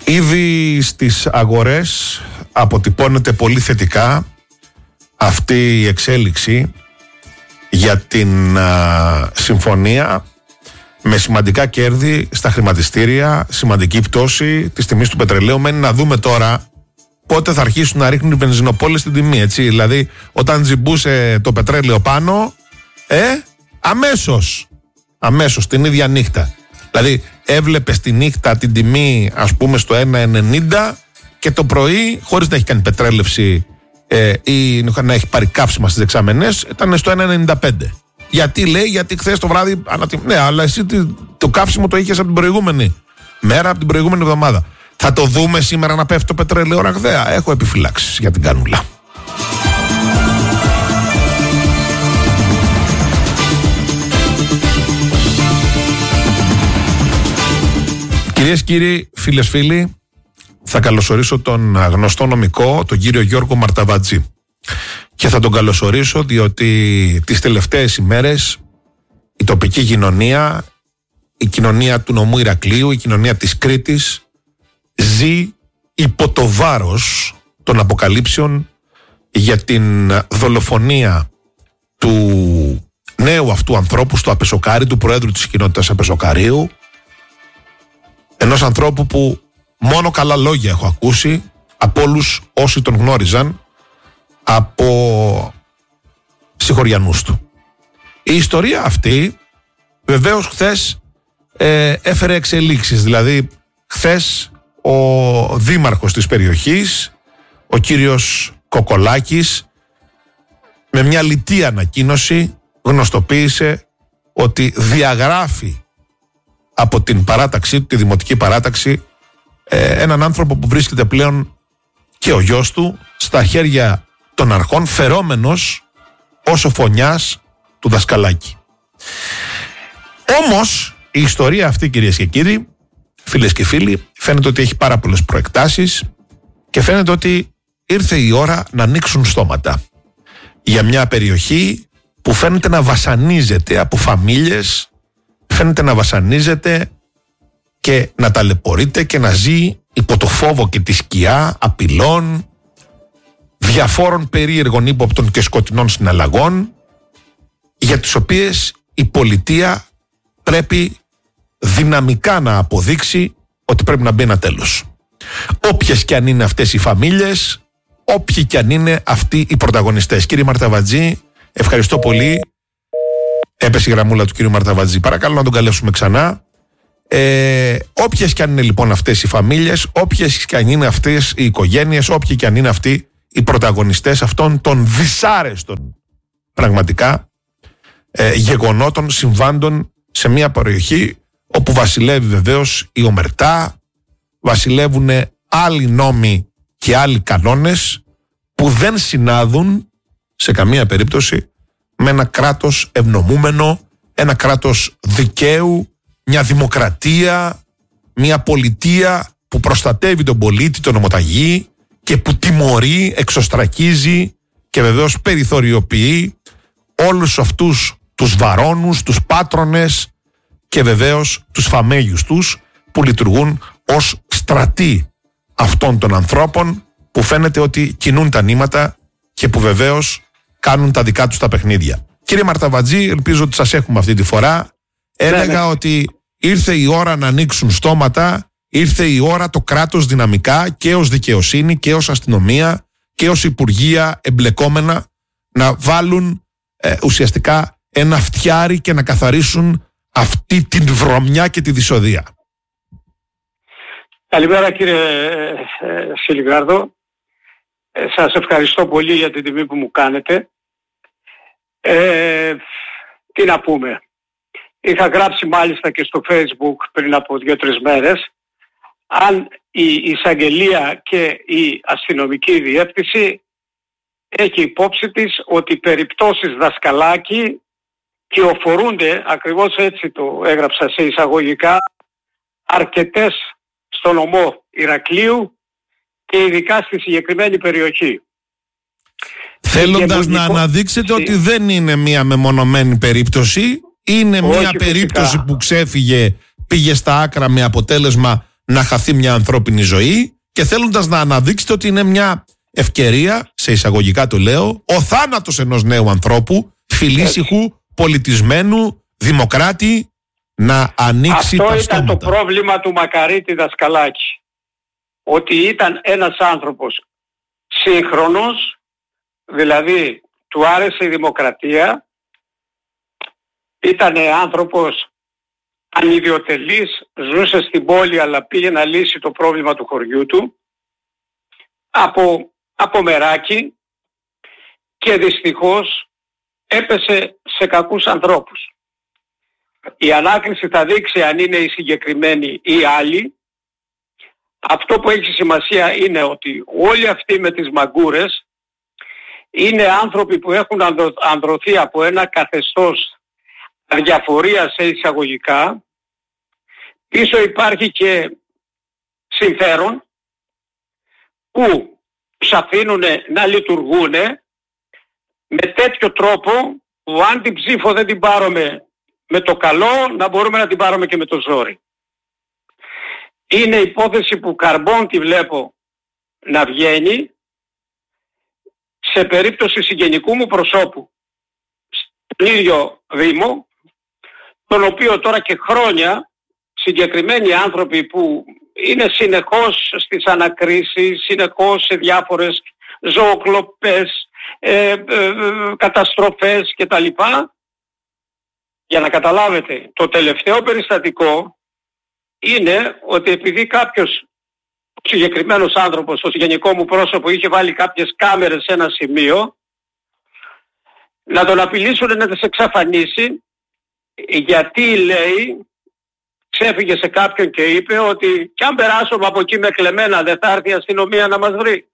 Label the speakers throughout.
Speaker 1: Ήδη στις αγορές αποτυπώνεται πολύ θετικά αυτή η εξέλιξη για την συμφωνία, με σημαντικά κέρδη στα χρηματιστήρια, σημαντική πτώση της τιμής του πετρελαίου. Μένει να δούμε τώρα πότε θα αρχίσουν να ρίχνουν οι βενζινοπόλες στην τιμή, έτσι. Δηλαδή, όταν τζιμπούσε το πετρέλαιο πάνω, αμέσως την ίδια νύχτα. Δηλαδή, έβλεπες τη νύχτα την τιμή, ας πούμε, στο 1,90 και το πρωί, χωρίς να έχει κάνει πετρέλευση ή να έχει πάρει καύσιμα στις δεξαμενές, ήταν στο 1,95. Γιατί λέει, γιατί χθες το βράδυ. Ναι, αλλά εσύ το καύσιμο το είχες από την προηγούμενη μέρα, από την προηγούμενη εβδομάδα. Θα το δούμε σήμερα να πέφτει το πετρέλαιο ραγδαία? Έχω επιφυλάξεις για την κανούλα. Κυρίες και κύριοι, φίλες φίλοι, θα καλωσορίσω τον γνωστό νομικό, τον κύριο Γιώργο Μαρταβατζή. Και θα τον καλωσορίσω διότι τις τελευταίες ημέρες η τοπική κοινωνία, η κοινωνία του νομού Ηρακλείου, η κοινωνία της Κρήτης ζει υπό το βάρος των αποκαλύψεων για την δολοφονία του νέου αυτού ανθρώπου στο Απεσοκάρι, του Προέδρου της κοινότητας Απεσοκαρίου, ενός ανθρώπου που μόνο καλά λόγια έχω ακούσει από όλους όσοι τον γνώριζαν, από συγχωριανούς του. Η ιστορία αυτή βεβαίως χθες έφερε εξελίξεις. Δηλαδή χθες ο δήμαρχος της περιοχής, ο κύριος Κοκολάκης, με μια λιτή ανακοίνωση γνωστοποίησε ότι διαγράφει από την παράταξή του, τη δημοτική παράταξη, έναν άνθρωπο που βρίσκεται πλέον και ο γιος του στα χέρια των αρχών, φερόμενος ως ο φωνιάς του δασκαλάκι. Όμως η ιστορία αυτή, κυρίες και κύριοι, φίλες και φίλοι, φαίνεται ότι έχει πάρα πολλές προεκτάσεις και φαίνεται ότι ήρθε η ώρα να ανοίξουν στόματα για μια περιοχή που φαίνεται να βασανίζεται από φαμίλιες, φαίνεται να βασανίζεται και να ταλαιπωρείται και να ζει υπό το φόβο και τη σκιά απειλών, διαφόρων περίεργων, ύποπτων και σκοτεινών συναλλαγών, για τις οποίες η πολιτεία πρέπει δυναμικά να αποδείξει ότι πρέπει να μπει ένα τέλος. Όποιες και αν είναι αυτές οι φαμίλιες, όποιοι και αν είναι αυτοί οι πρωταγωνιστές. Κύριε Μαρταβατζή, ευχαριστώ πολύ. Έπεσε η γραμμούλα του κύριου Μαρταβατζή. Παρακαλώ να τον καλέσουμε ξανά. Όποιες και αν είναι λοιπόν αυτές οι φαμίλιες, όποιες και αν είναι αυτές οι οικογένειες, όποιοι και αν είναι αυτοί οι πρωταγωνιστές αυτών των δυσάρεστων πραγματικά γεγονότων, συμβάντων σε μια περιοχή όπου βασιλεύει βεβαίως η ομερτά, βασιλεύουν άλλοι νόμοι και άλλοι κανόνες που δεν συνάδουν σε καμία περίπτωση με ένα κράτος ευνομούμενο, ένα κράτος δικαίου, μια δημοκρατία, μια πολιτεία που προστατεύει τον πολίτη, τον ομοταγή και που τιμωρεί, εξωστρακίζει και βεβαίως περιθωριοποιεί όλους αυτούς τους βαρώνους, τους πάτρονες και βεβαίως τους φαμέλιους τους που λειτουργούν ως στρατοί αυτών των ανθρώπων που φαίνεται ότι κινούν τα νήματα και που βεβαίως κάνουν τα δικά τους τα παιχνίδια. Κύριε Μαρταβατζή, ελπίζω ότι σας έχουμε αυτή τη φορά. Έλεγα ότι ήρθε η ώρα να ανοίξουν στόματα, ήρθε η ώρα το κράτος δυναμικά και ως δικαιοσύνη και ως αστυνομία και ως υπουργεία εμπλεκόμενα να βάλουν ουσιαστικά ένα φτιάρι και να καθαρίσουν αυτή την βρωμιά και τη δυσοδεία.
Speaker 2: Καλημέρα κύριε Σιλιγάρδο. Σας ευχαριστώ πολύ για την τιμή που μου κάνετε. Τι να πούμε. Είχα γράψει μάλιστα και στο Facebook πριν από 2-3 μέρες, αν η εισαγγελία και η αστυνομική διεύθυνση έχει υπόψη της ότι περιπτώσεις δασκαλάκι κυοφορούνται, ακριβώς έτσι το έγραψα σε εισαγωγικά, αρκετές στο νομό Ηρακλείου και ειδικά στη συγκεκριμένη περιοχή.
Speaker 1: Θέλοντας να αναδείξετε ότι δεν είναι μια μεμονωμένη περίπτωση, είναι μια περίπτωση που ξέφυγε, πήγε στα άκρα με αποτέλεσμα να χαθεί μια ανθρώπινη ζωή και θέλοντας να αναδείξετε ότι είναι μια ευκαιρία, σε εισαγωγικά το λέω, ο θάνατος ενός νέου ανθρώπου, φιλήσυχου, πολιτισμένου, δημοκράτη, να ανοίξει τα στόματα.
Speaker 2: Αυτό ήταν το πρόβλημα του Μακαρίτη Δασκαλάκη. Ότι ήταν ένας άνθρωπος σύγχρονος, δηλαδή του άρεσε η δημοκρατία, ήταν άνθρωπος ανιδιοτελής, ζούσε στην πόλη αλλά πήγε να λύσει το πρόβλημα του χωριού του από μεράκι και δυστυχώς έπεσε σε κακούς ανθρώπους. Η ανάκριση θα δείξει αν είναι οι συγκεκριμένοι ή άλλοι. Αυτό που έχει σημασία είναι ότι όλοι αυτοί με τις μαγκούρες είναι άνθρωποι που έχουν ανδρωθεί από ένα καθεστώς αδιαφορία σε εισαγωγικά. Πίσω υπάρχει και συμφέρον που τους αφήνουν να λειτουργούν με τέτοιο τρόπο που αν την ψήφο δεν την πάρουμε με το καλό, να μπορούμε να την πάρουμε και με το ζόρι. Είναι υπόθεση που καρμπών τη βλέπω να βγαίνει σε περίπτωση συγγενικού μου προσώπου στον ίδιο Δήμο, τον οποίο τώρα και χρόνια συγκεκριμένοι άνθρωποι που είναι συνεχώς στις ανακρίσεις, συνεχώς σε διάφορες ζωοκλοπές, καταστροφές κτλ. Για να καταλάβετε, το τελευταίο περιστατικό είναι ότι επειδή κάποιος συγκεκριμένος άνθρωπος, το συγγενικό μου πρόσωπο, είχε βάλει κάποιες κάμερες σε ένα σημείο, να τον απειλήσουν να τις εξαφανίσει, γιατί λέει, ξέφυγε σε κάποιον και είπε ότι κι αν περάσουμε από εκεί με κλεμμένα δεν θα έρθει η αστυνομία να μας βρει.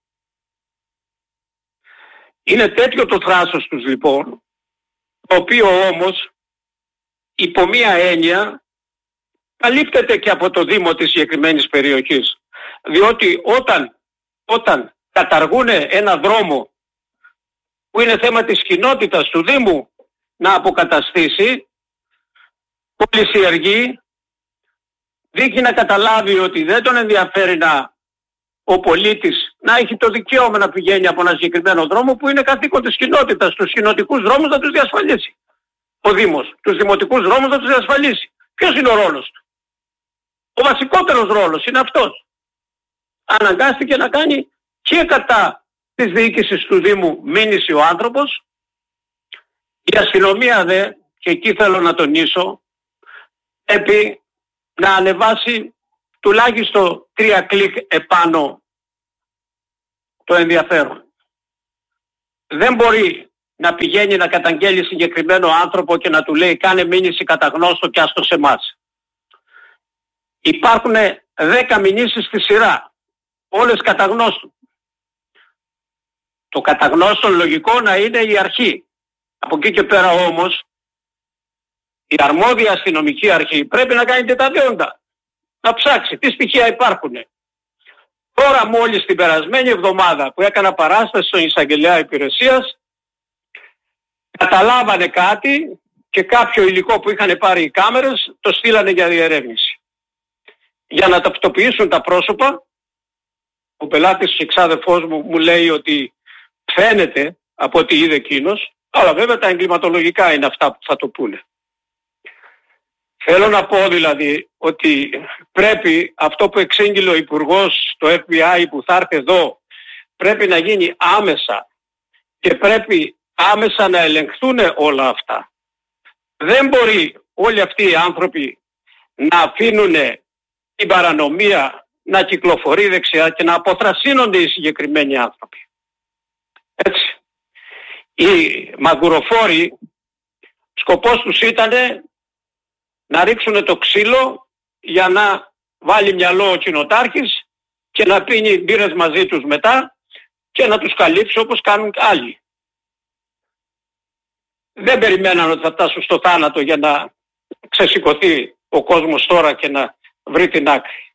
Speaker 2: Είναι τέτοιο το θράσος τους λοιπόν, το οποίο όμως υπό μία έννοια καλύπτεται και από το Δήμο της συγκεκριμένης περιοχής. Διότι όταν καταργούν ένα δρόμο που είναι θέμα της κοινότητας του Δήμου να αποκαταστήσει, πολυσιεργεί, δείχνει να καταλάβει ότι δεν τον ενδιαφέρει ο πολίτης να έχει το δικαίωμα να πηγαίνει από ένα συγκεκριμένο δρόμο που είναι καθήκον της κοινότητας, τους κοινοτικούς δρόμους να τους διασφαλίσει. Ο Δήμος, τους δημοτικούς δρόμους να τους διασφαλίσει. Ποιος είναι ο ρόλος του? Ο βασικότερος ρόλος είναι αυτός. Αναγκάστηκε να κάνει και κατά της διοίκησης του Δήμου μήνυση ο άνθρωπος. Η αστυνομία δε, και εκεί θέλω να τονίσω, πρέπει να ανεβάσει τουλάχιστον 3 κλικ επάνω το ενδιαφέρον. Δεν μπορεί να πηγαίνει να καταγγέλει συγκεκριμένο άνθρωπο και να του λέει κάνε μήνυση κατά γνώστο και άστο σε εμάς. Υπάρχουν 10 μηνύσεις στη σειρά, όλες κατά γνώστου. Το κατά γνώστο λογικό να είναι η αρχή. Από εκεί και πέρα όμως η αρμόδια αστυνομική αρχή πρέπει να κάνει και τα δέοντα. Να ψάξει τι στοιχεία υπάρχουν. Τώρα μόλις την περασμένη εβδομάδα που έκανα παράσταση στον εισαγγελέα υπηρεσίας, καταλάβανε κάτι και κάποιο υλικό που είχαν πάρει οι κάμερες το στείλανε για διερεύνηση. Για να ταυτοποιήσουν τα πρόσωπα, ο πελάτης και εξάδελφός μου λέει ότι φαίνεται από ό,τι είδε εκείνος, αλλά βέβαια τα εγκληματολογικά είναι αυτά που θα το πούνε. Θέλω να πω δηλαδή ότι πρέπει αυτό που εξήγηλε ο Υπουργός στο FBI που θα έρθει εδώ πρέπει να γίνει άμεσα και πρέπει άμεσα να ελεγχθούν όλα αυτά. Δεν μπορεί όλοι αυτοί οι άνθρωποι να αφήνουν την παρανομία να κυκλοφορεί δεξιά και να αποθρασύνονται οι συγκεκριμένοι άνθρωποι. Έτσι. Οι μαγκουροφόροι σκοπός τους ήταν να ρίξουν το ξύλο για να βάλει μυαλό ο κοινοτάρχης και να πίνει μπύρες μαζί τους μετά και να τους καλύψει όπως κάνουν άλλοι. Δεν περιμέναν ότι θα φτάσουν στο θάνατο για να ξεσηκωθεί ο κόσμος τώρα και να βρει την άκρη.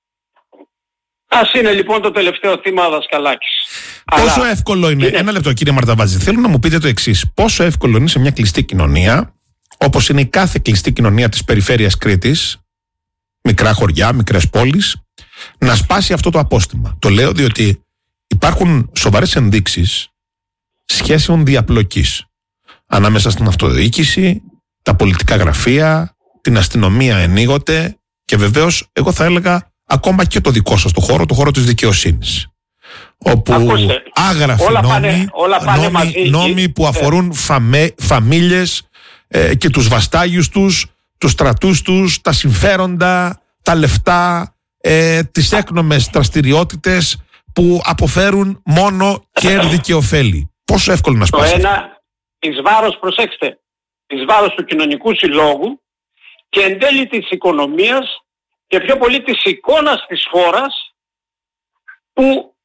Speaker 2: Ας είναι λοιπόν το τελευταίο θύμα ο Δασκαλάκης.
Speaker 1: Πόσο αλλά εύκολο είναι, ένα λεπτό κύριε Μαρταβάζη, θέλω να μου πείτε το εξής. Πόσο εύκολο είναι σε μια κλειστή κοινωνία, όπως είναι η κάθε κλειστή κοινωνία της περιφέρειας Κρήτης, μικρά χωριά, μικρές πόλεις, να σπάσει αυτό το απόστημα. Το λέω διότι υπάρχουν σοβαρές ενδείξεις σχέσεων διαπλοκής ανάμεσα στην αυτοδιοίκηση, τα πολιτικά γραφεία, την αστυνομία ενίγοτε και βεβαίως εγώ θα έλεγα ακόμα και το δικό σας το χώρο της δικαιοσύνης. Όπου άγραφοι νόμοι που αφορούν φαμίλιες και τους βαστάγιους τους, τους στρατούς τους, τα συμφέροντα, τα λεφτά, τις έκνομες δραστηριότητες που αποφέρουν μόνο κέρδη και ωφέλη. Πόσο εύκολο να σπάσει?
Speaker 2: Το ένα, εις βάρος, προσέξτε, εις βάρος του κοινωνικού συλλόγου και εν τέλει της οικονομίας και πιο πολύ της εικόνας της χώρας που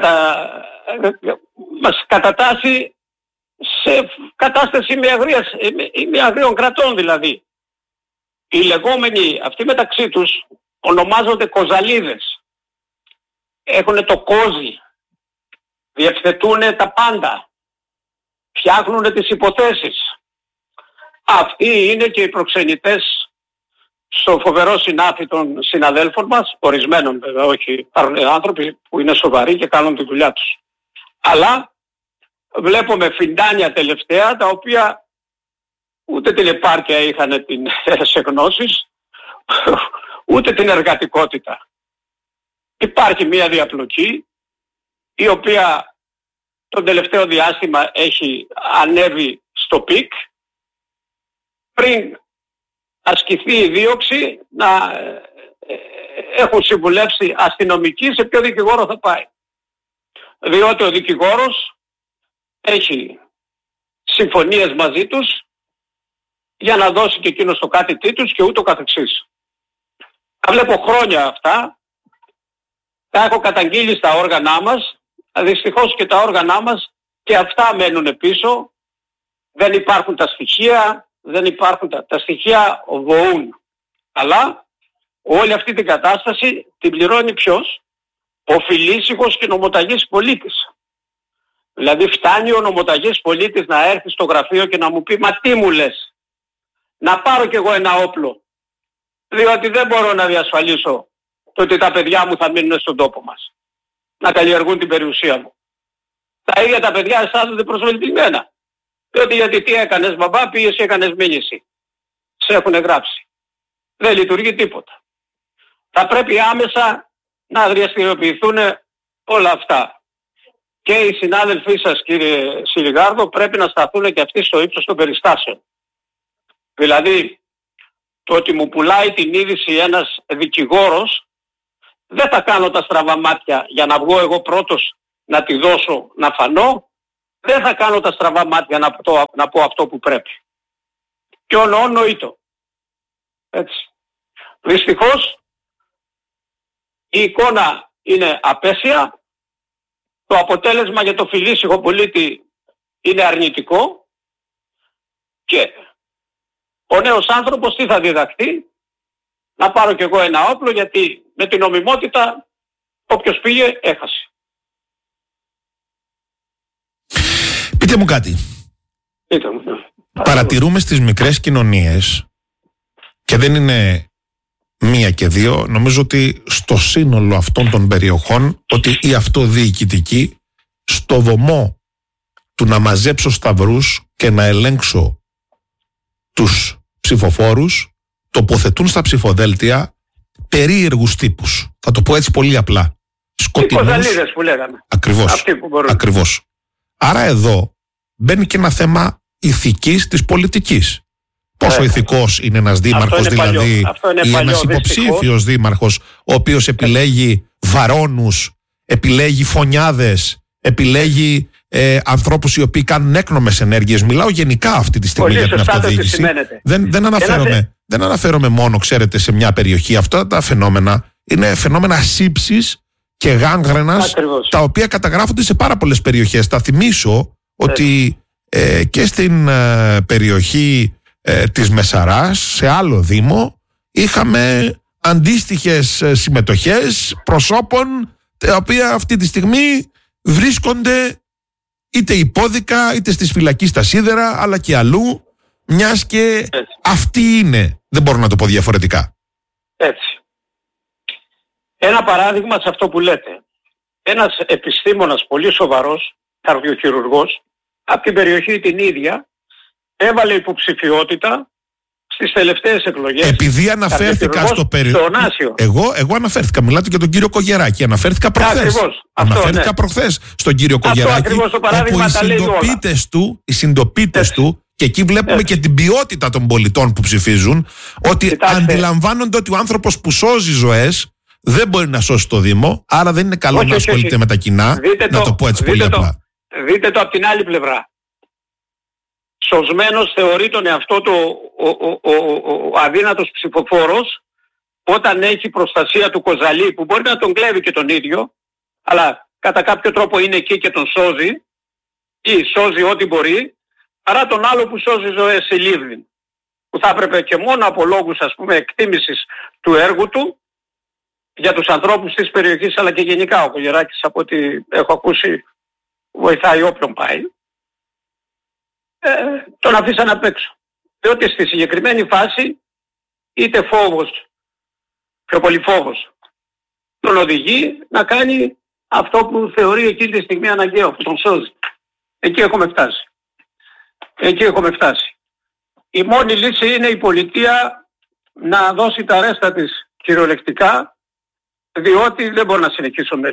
Speaker 2: μας κατατάσσει σε κατάσταση αγρίων κρατών δηλαδή. Οι λεγόμενοι αυτοί μεταξύ τους ονομάζονται κοζαλίδες. Έχουν το κόζι, διευθετούν τα πάντα, φτιάχνουν τις υποθέσεις. Αυτοί είναι και οι προξενητές στο φοβερό συνάφι των συναδέλφων μας, ορισμένων βέβαια, όχι, υπάρχουν άνθρωποι που είναι σοβαροί και κάνουν τη δουλειά τους. Αλλά βλέπουμε φιντάνια τελευταία, τα οποία ούτε την επάρκεια είχαν σε γνώσεις, ούτε την εργατικότητα. Υπάρχει μια διαπλοκή, η οποία τον τελευταίο διάστημα έχει ανέβει στο πικ, πριν ασκηθεί η δίωξη να έχουν συμβουλεύσει αστυνομικοί σε ποιο δικηγόρο θα πάει. Διότι ο δικηγόρος έχει συμφωνίες μαζί τους για να δώσει και εκείνος το κάτι τους και ούτω καθεξής. Τα βλέπω χρόνια αυτά, τα έχω καταγγείλει στα όργανά μας, δυστυχώς και τα όργανά μας και αυτά μένουν πίσω, δεν υπάρχουν τα στοιχεία, δεν υπάρχουν τα στοιχεία βοούν. Αλλά όλη αυτή την κατάσταση την πληρώνει ποιος? Ο φιλήσυχος και νομοταγής πολίτης. Δηλαδή φτάνει ο νομοταγής πολίτης να έρθει στο γραφείο και να μου πει «Μα τι μου λες, να πάρω κι εγώ ένα όπλο, διότι δεν μπορώ να διασφαλίσω το ότι τα παιδιά μου θα μείνουν στον τόπο μας, να καλλιεργούν την περιουσία μου». Τα ίδια τα παιδιά αισθάνονται προσβελτισμένα. Διότι γιατί τι έκανες μπαμπά, πήγες και έκανες μήνυση. Σε έχουν γράψει. Δεν λειτουργεί τίποτα. Θα πρέπει άμεσα να δραστηριοποιηθούν όλα αυτά. Και οι συνάδελφοί σας κύριε Σιλιγάρδο πρέπει να σταθούν και αυτοί στο ύψος των περιστάσεων. Δηλαδή το ότι μου πουλάει την είδηση ένας δικηγόρος, δεν θα κάνω τα στραβά μάτια για να βγω εγώ πρώτος να τη δώσω να φανώ. Δεν θα κάνω τα στραβά μάτια να πω αυτό που πρέπει. Και νοήτο. Έτσι. Δυστυχώς η εικόνα είναι απέσια. Το αποτέλεσμα για το φιλήσυχο πολίτη είναι αρνητικό. Και ο νέος άνθρωπος τι θα διδαχθεί? Να πάρω κι εγώ ένα όπλο, γιατί με την νομιμότητα όποιος πήγε έχασε.
Speaker 1: Πείτε μου κάτι. Παρατηρούμε στις μικρές κοινωνίες, και δεν είναι μία και δύο, νομίζω ότι στο σύνολο αυτών των περιοχών, ότι οι αυτοδιοικητικοί στο βωμό του να μαζέψω σταυρούς και να ελέγξω τους ψηφοφόρους, τοποθετούν στα ψηφοδέλτια περίεργους τύπους. Θα το πω έτσι πολύ απλά. Σκοτεινούς. Οι κοζαλίδες που λέγαμε. Ακριβώς. Άρα εδώ μπαίνει και ένα θέμα ηθικής της πολιτικής. Πόσο ηθικός είναι ένας δήμαρχος, δηλαδή, ή ένας υποψήφιος δήμαρχος, ο οποίος επιλέγει βαρώνους, επιλέγει φωνιάδες, επιλέγει ανθρώπους οι οποίοι κάνουν έκνομες ενέργειες. Μιλάω γενικά αυτή τη στιγμή για την αυτοδιοίκηση. Δεν αναφέρομαι μόνο, ξέρετε, σε μια περιοχή. Αυτά τα φαινόμενα είναι φαινόμενα σύψης και γάνγρενας, τα οποία καταγράφονται σε πάρα πολλές περιοχές. Θα θυμίσω ότι και στην περιοχή της Μεσαράς, σε άλλο δήμο, είχαμε αντίστοιχες συμμετοχές προσώπων τα οποία αυτή τη στιγμή βρίσκονται είτε υπόδικα είτε στις φυλακές στα Σίδερα, αλλά και αλλού, μιας και αυτή είναι, δεν μπορώ να το πω διαφορετικά.
Speaker 2: Έτσι. Ένα παράδειγμα σε αυτό που λέτε. Ένας επιστήμονας πολύ σοβαρός, καρδιοχειρουργός, από την περιοχή την ίδια, έβαλε υποψηφιότητα στις τελευταίες εκλογές.
Speaker 1: Επειδή αναφέρθηκα στο Εγώ αναφέρθηκα, μιλάτε για τον κύριο Κογεράκη. Αναφέρθηκα προχθές. Αναφέρθηκα προχθές στον κύριο Κογεράκη. Όπου οι συντοπίτες του, και εκεί βλέπουμε και την ποιότητα των πολιτών που ψηφίζουν, ότι αντιλαμβάνονται ότι ο άνθρωπος που σώζει ζωές δεν μπορεί να σώσει το Δήμο, άρα δεν είναι καλό να ασχολείται με τα κοινά. Να το πω έτσι πολύ απλά.
Speaker 2: Δείτε το από την άλλη πλευρά. Σωσμένος θεωρεί τον εαυτό του ο αδύνατος ψηφοφόρος όταν έχει προστασία του Κοζαλή, που μπορεί να τον κλέβει και τον ίδιο, αλλά κατά κάποιο τρόπο είναι εκεί και τον σώζει ή σώζει ό,τι μπορεί, παρά τον άλλο που σώζει ζωές σε Λίβδιν, που θα έπρεπε και μόνο από λόγους, ας πούμε, εκτίμησης του έργου του για τους ανθρώπους της περιοχής, αλλά και γενικά ο Κογεράκης, από ό,τι έχω ακούσει, βοηθάει όποιον πάει, τον αφήσαν απ' έξω. Διότι στη συγκεκριμένη φάση είτε φόβος, πιο πολύ φόβος, τον οδηγεί να κάνει αυτό που θεωρεί εκείνη τη στιγμή αναγκαίο, που τον σώζει. Εκεί έχουμε φτάσει. Η μόνη λύση είναι η πολιτεία να δώσει τα ρέστα της κυριολεκτικά, διότι δεν μπορεί να συνεχίσουμε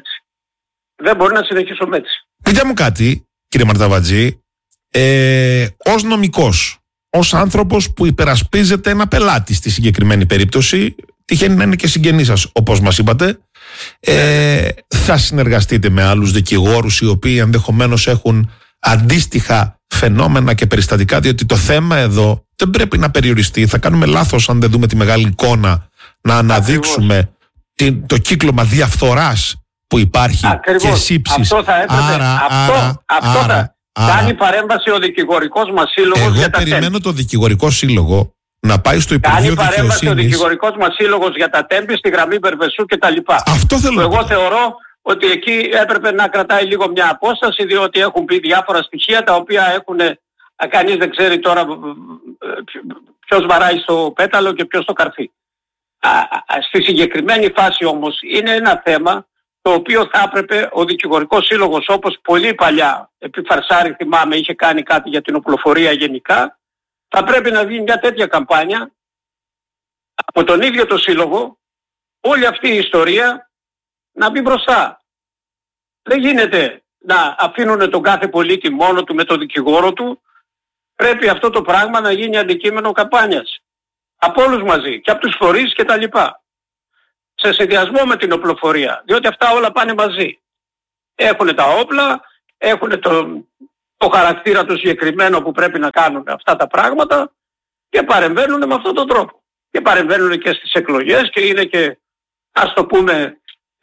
Speaker 2: έτσι.
Speaker 1: Πείτε μου κάτι, κύριε Μαρταβατζή, ως νομικός, ως άνθρωπος που υπερασπίζεται ένα πελάτη στη συγκεκριμένη περίπτωση, τυχαίνει να είναι και συγγενής σας, όπως μας είπατε, θα συνεργαστείτε με άλλους δικηγόρους οι οποίοι ενδεχομένως έχουν αντίστοιχα φαινόμενα και περιστατικά, διότι το θέμα εδώ δεν πρέπει να περιοριστεί. Θα κάνουμε λάθος αν δεν δούμε τη μεγάλη εικόνα, να αναδείξουμε το κύκλωμα διαφθοράς που υπάρχει.
Speaker 2: Ακριβώς.
Speaker 1: Και σύψης.
Speaker 2: Αυτό θα έπρεπε. Κάνει παρέμβαση ο δικηγορικός μας σύλλογος.
Speaker 1: Εγώ περιμένω το δικηγορικό σύλλογο να πάει στο Υπουργείο Δικαιοσύνης.
Speaker 2: Κάνει παρέμβαση ο δικηγορικός μας σύλλογος για τα τέμπη στη γραμμή Μπερβεσού κτλ.
Speaker 1: Αυτό θέλω.
Speaker 2: Εγώ θεωρώ ότι εκεί έπρεπε να κρατάει λίγο μια απόσταση, διότι έχουν πει διάφορα στοιχεία τα οποία έχουν. Κανείς δεν ξέρει τώρα ποιος βαράει στο πέταλο και ποιος στο καρφί. Στη συγκεκριμένη φάση όμως είναι ένα θέμα το οποίο θα έπρεπε ο δικηγορικός σύλλογος, όπως πολύ παλιά επί Φαρσάρη θυμάμαι είχε κάνει κάτι για την οπλοφορία γενικά, θα πρέπει να δει μια τέτοια καμπάνια από τον ίδιο το σύλλογο, όλη αυτή η ιστορία να μπει μπροστά. Δεν γίνεται να αφήνουν τον κάθε πολίτη μόνο του με τον δικηγόρο του. Πρέπει αυτό το πράγμα να γίνει αντικείμενο καμπάνιας. Από όλους μαζί και από τους φορείς και τα λοιπά. Σε συνδυασμό με την οπλοφορία, διότι αυτά όλα πάνε μαζί. Έχουν τα όπλα, έχουν το χαρακτήρα του συγκεκριμένο που πρέπει να κάνουν αυτά τα πράγματα και παρεμβαίνουν με αυτόν τον τρόπο. Και παρεμβαίνουν και στις εκλογές και είναι και, ας το πούμε,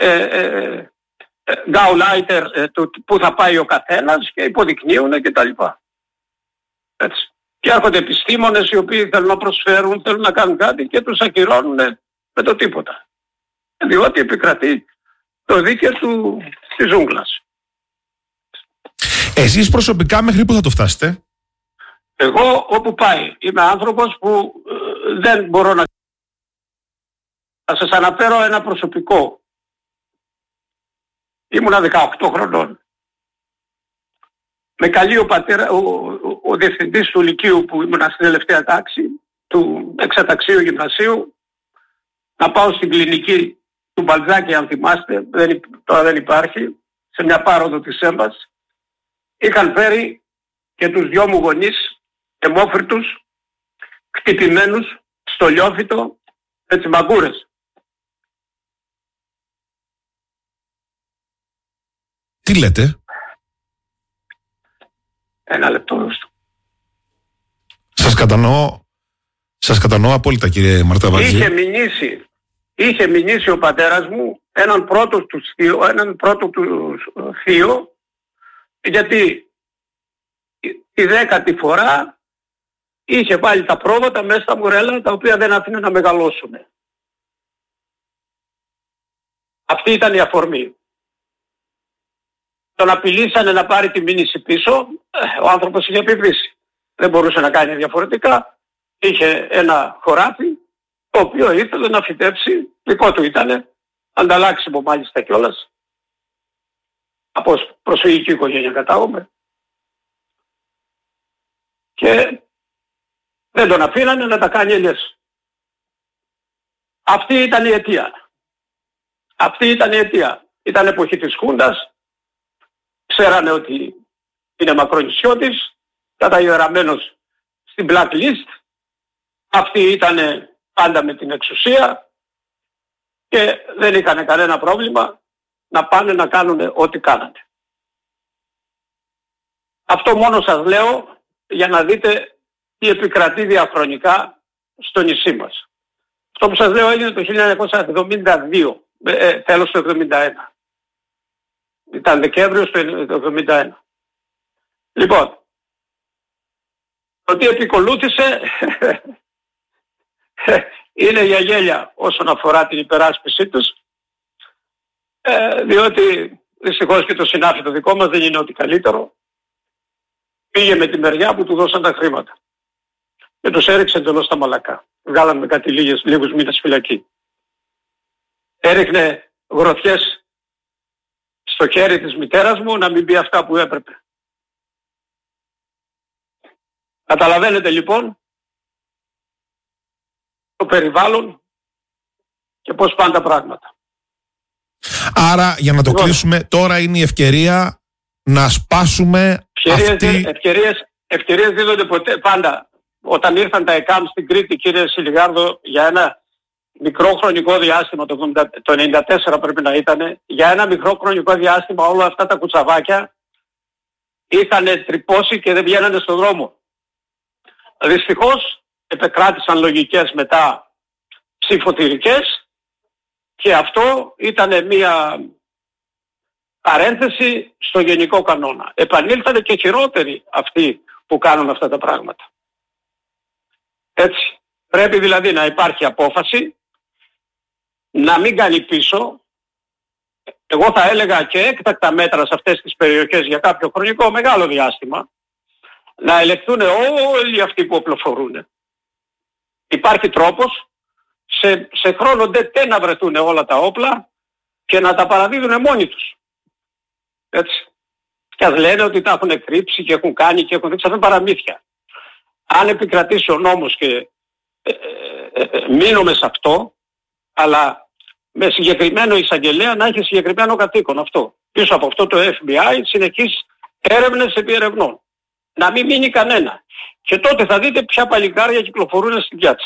Speaker 2: γκάουλάιτερ που θα πάει ο καθένας και υποδεικνύουν και τα λοιπά. Έτσι. Και έρχονται επιστήμονες οι οποίοι θέλουν να προσφέρουν, θέλουν να κάνουν κάτι και τους ακυρώνουν με το τίποτα. Διότι επικρατεί το δίκαιο της ζούγκλας.
Speaker 1: Εσείς προσωπικά μέχρι πού θα το φτάσετε?
Speaker 2: Εγώ όπου πάει. Είμαι άνθρωπος που δεν μπορώ να... Θα σας αναφέρω ένα προσωπικό. Ήμουνα 18 χρονών. Με καλεί ο διευθυντής του Λυκείου που ήμουνα στην τελευταία τάξη, του εξαταξίου γυμνασίου, να πάω στην κλινική του Μπαλτζάκη, αν θυμάστε, τώρα δεν υπάρχει, σε μια πάροδο της ΕΜΠΑΣ. Είχαν φέρει και τους δυο μου γονείς, αιμόφυρτους, χτυπημένους, στο λιόφυτο, με τις μαγκούρες.
Speaker 1: Τι λέτε?
Speaker 2: Ένα λεπτό.
Speaker 1: Σας κατανοώ απόλυτα, κύριε Μαρταβατζή.
Speaker 2: Είχε μηνύσει ο πατέρας μου έναν πρώτο του θείο, γιατί τη 10η φορά είχε βάλει τα πρόβατα μέσα στα μουρέλα, τα οποία δεν άφηνε να μεγαλώσουν. Αυτή ήταν η αφορμή. Τον απειλήσανε να πάρει τη μήνυση πίσω, ο άνθρωπος είχε επιβρήσει. Δεν μπορούσε να κάνει διαφορετικά. Είχε ένα χωράφι, το οποίο ήθελε να φυτέψει, δικό του ήτανε, ανταλλάξιμο μάλιστα κιόλας. Από προσφυγική οικογένεια κατάγομαι. Και δεν τον αφήνανε να τα κάνει ελιές. Αυτή ήταν η αιτία. Ήταν εποχή της Χούντας. Ξέρανε ότι είναι μακρονησιώτης, καταγεγραμμένος στην blacklist. Αυτοί ήταν πάντα με την εξουσία και δεν είχαν κανένα πρόβλημα να πάνε να κάνουν ό,τι κάνανε. Αυτό μόνο σας λέω για να δείτε τι επικρατεί διαχρονικά στο νησί μας. Αυτό που σας λέω έγινε το 1972, τέλος του 1971. Ήταν Δεκέμβριος του 1971. Λοιπόν, το τι επικολούθησε είναι για γέλια όσον αφορά την υπεράσπιση τους, διότι δυστυχώς και το συνάφι το δικό μας δεν είναι ό,τι καλύτερο. Πήγε με τη μεριά που του δώσαν τα χρήματα και τους έριξε εντελώς στα μαλακά. Βγάλαμε κάτι λίγους μήνες φυλακή. Έριχνε γροθιές στο χέρι της μητέρας μου να μην πει αυτά που έπρεπε. Καταλαβαίνετε λοιπόν το περιβάλλον και πώς πάνε τα πράγματα.
Speaker 1: Άρα για να το κλείσουμε, τώρα είναι η ευκαιρία να σπάσουμε
Speaker 2: Ευκαιρίες δίδονται ποτέ, πάντα. Όταν ήρθαν τα ΕΚΑΜ στην Κρήτη, κύριε Σιλιγάρδο, για ένα μικρό χρονικό διάστημα, το 1994 πρέπει να ήταν, για ένα μικρό χρονικό διάστημα όλα αυτά τα κουτσαβάκια είχαν τρυπώσει και δεν βγαίνανε στον δρόμο. Δυστυχώς επεκράτησαν λογικές μετά ψηφοθυρικές και αυτό ήταν μια παρένθεση στο γενικό κανόνα. Επανήλθανε και χειρότεροι αυτοί που κάνουν αυτά τα πράγματα. Έτσι. Πρέπει δηλαδή να υπάρχει απόφαση, να μην κάνει πίσω. Εγώ θα έλεγα και έκτακτα μέτρα σε αυτές τις περιοχές για κάποιο χρονικό μεγάλο διάστημα, να ελεγχθούν όλοι αυτοί που οπλοφορούν. Υπάρχει τρόπος σε χρόνο δεν να βρεθούν όλα τα όπλα και να τα παραδίδουν μόνοι τους. Έτσι. Και ας λένε ότι τα έχουν κρύψει και έχουν κάνει και έχουν δείξει, αυτά παραμύθια. Αν επικρατήσει ο νόμος και μείνουμε σε αυτό, αλλά με συγκεκριμένο εισαγγελέα να έχει συγκεκριμένο κατοίκον αυτό. Πίσω από αυτό το FBI συνεχείς έρευνες επί ερευνών. Να μην μείνει κανένα. Και τότε θα δείτε ποια παλικάρια κυκλοφορούν στην πιάτσα.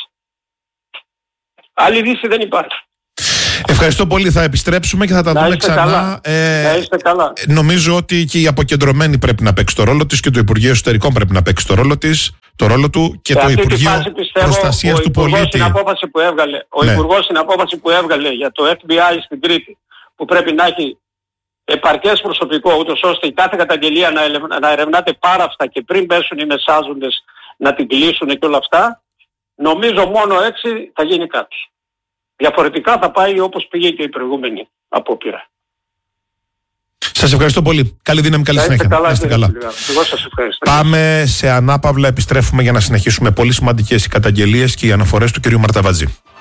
Speaker 2: Άλλη δύση δεν υπάρχει.
Speaker 1: Ευχαριστώ πολύ. Θα επιστρέψουμε και θα τα δούμε ξανά.
Speaker 2: Να είστε καλά.
Speaker 1: Νομίζω ότι και η αποκεντρωμένη πρέπει να παίξει το ρόλο της και το Υπουργείο Εσωτερικών πρέπει να παίξει το ρόλο του και το Υπουργείο Προστασίας του Πολίτη.
Speaker 2: Ο Υπουργός στην απόφαση που έβγαλε για το FBI στην Κρήτη, που πρέπει να έχει επαρκές προσωπικό, ούτως ώστε η κάθε καταγγελία να ερευνάται πάρα αυτά και πριν πέσουν οι μεσάζοντες να την κλείσουν και όλα αυτά, νομίζω μόνο έτσι θα γίνει κάτι. Διαφορετικά θα πάει όπως πήγε και η προηγούμενη απόπειρα.
Speaker 1: Σας ευχαριστώ πολύ. Καλή δύναμη, καλή συνέχεια.
Speaker 2: Καλά. Εγώ σας ευχαριστώ.
Speaker 1: Πάμε σε ανάπαυλα, επιστρέφουμε για να συνεχίσουμε. Πολύ σημαντικές οι καταγγελίες και οι αναφορές του κ. Μαρταβατζή.